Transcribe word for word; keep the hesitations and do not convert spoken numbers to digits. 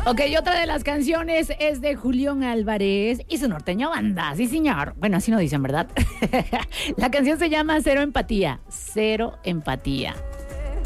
Ok, otra de las canciones es de Julián Álvarez y su norteña banda, sí señor. Bueno, así no dicen, ¿verdad? La canción se llama Cero Empatía, Cero Empatía.